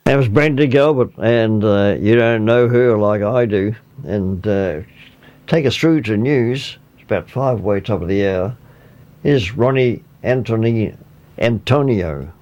That was Brenda Gilbert, and you don't know her like I do. And take us through to news. It's about 5 way top of the hour. Here's Ronnie Antonio.